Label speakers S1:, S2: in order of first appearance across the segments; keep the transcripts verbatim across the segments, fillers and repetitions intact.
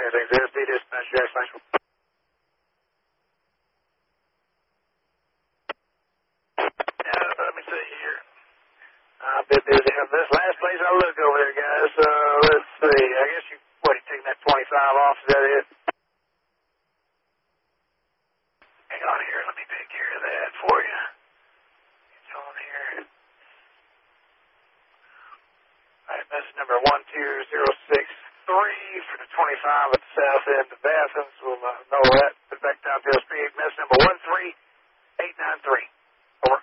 S1: Anything, Z S D dispatch, Jackson Nashville. Yeah, let me see here. I've been busy. This last place I look over there, guys. Uh, let's see. I guess you, what, you taking that twenty-five off? Is that it? Hang on here. Let me take care of that for you. It's on here. All right, message number one two zero six three for the twenty-five at the south end of Athens. We'll uh, know that. Put it back down to us. Message number one three eight nine three. Over.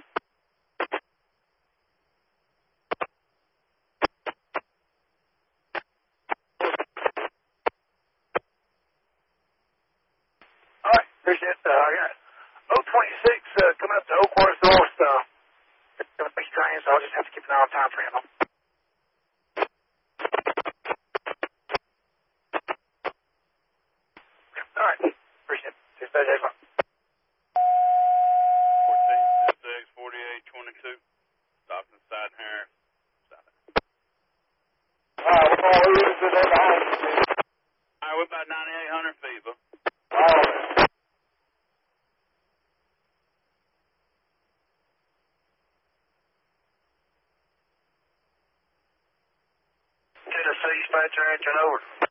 S1: All right, appreciate it. Uh, I got oh twenty-six uh, coming up to Oakworth North. Uh, it's going to be strange, so I'll just have to keep an eye on time for him. All right, appreciate it. See you later.
S2: fourteen, six, forty-eight, twenty-two. Stopping inside here.
S1: All right, we're going to lose it at the home.
S2: All right, we're about ninety-eight hundred feet, but.
S1: All right. Tennessee, dispatcher, engine over.